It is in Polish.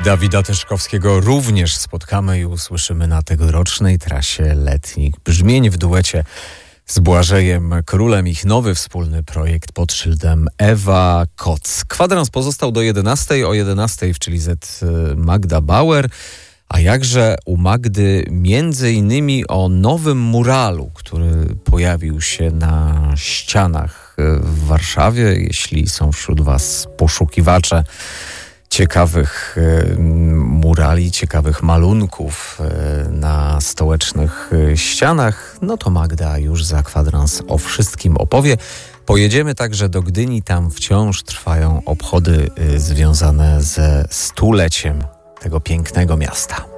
Dawida Tyszkowskiego również spotkamy i usłyszymy na tegorocznej trasie letnich brzmień w duecie z Błażejem Królem. Ich nowy wspólny projekt pod szyldem Ewa Koc. Kwadrans pozostał do 11:00. O 11:00 w Chili Z Magda Bauer. A jakże u Magdy między innymi o nowym muralu, który pojawił się na ścianach w Warszawie. Jeśli są wśród Was poszukiwacze ciekawych murali, ciekawych malunków na stołecznych ścianach, no to Magda już za kwadrans o wszystkim opowie. Pojedziemy także do Gdyni, tam wciąż trwają obchody związane ze 100-leciem tego pięknego miasta.